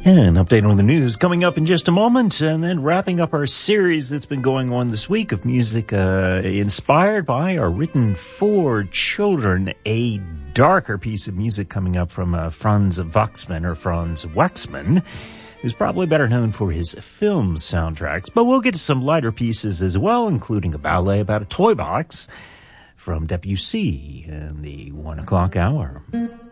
An update on the news coming up in just a moment, and then wrapping up our series that's been going on this week of music inspired by or written for children. A darker piece of music coming up from Franz Waxman, who's probably better known for his film soundtracks. But we'll get to some lighter pieces as well, including a ballet about a toy box from Debussy in the 1 o'clock hour.